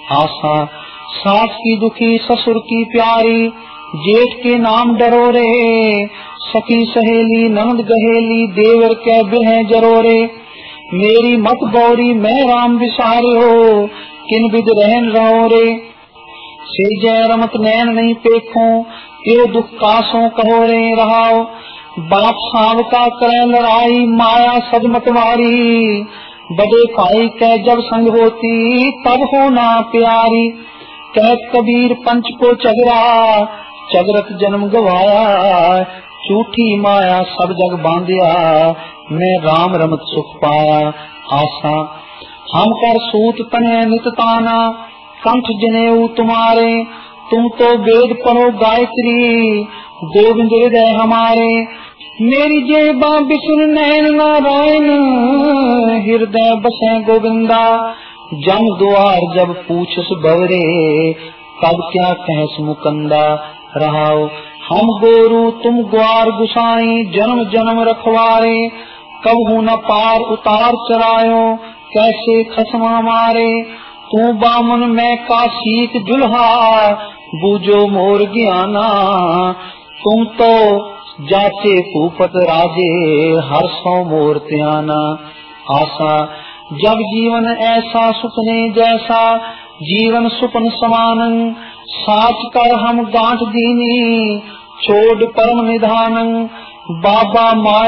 आशा सास की दुखी ससुर की प्यारी, जेठ के नाम डरो रे, सखी सहेली ननद गहेली, देवर के बिरह जरो रे। मेरी मत गौरी मैं राम विसारियो, किन विद रहन रहो रे। से जय रमत नैन नहीं पेखो, यो दुख कासों कहो रे रहाओ। बाप साव का करे लड़ाई, माया सद मतवारी, बड़े भाई के जब संग होती, तब होना प्यारी। कहत कबीर पंच को चगरा, चगरत जन्म गवाया, झूठी माया सब जग बांधिया, मैं राम रमत सुख पाया। आशा हम कर सूत तने नित ताना, कंठ जनेऊ तुम्हारे, तुम तो वेद पढ़ो गायत्री, गोविंद हृदय हमारे। मेरी जेबा बिसुर नैन नारायण, हृदय बसे गोविंदा, जम द्वार जब पूछस बवरे, तब क्या कहस मुकंदा। रहाओ हम गोरू तुम ग्वार गुसाई, जन्म जन्म रखवारे, कबहू न पार उतार चरायो, कैसे खसमा मारे। तू बामन मैं काशीक दुल्हा, बूझो मोर ज्ञाना, तुम तो जाचे भूपत राजे, हर सौ मोर त्याना। आशा जब जीवन ऐसा सुपने जैसा, जीवन सुपन समान, साच कर हम गांठ दीनी, छोड़ परम निधान। बाबा माया